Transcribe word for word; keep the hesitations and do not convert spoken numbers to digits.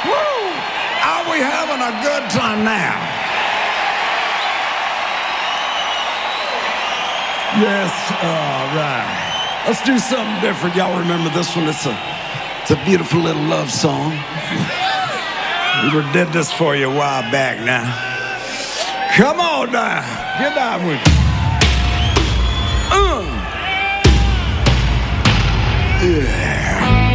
Woo! Are we having a good time now? Yes, all right. Let's do something different. Y'all remember this one? It's a, it's a beautiful little love song. We were did this for you a while back now. Come on now. Get down with me. Uh. Yeah.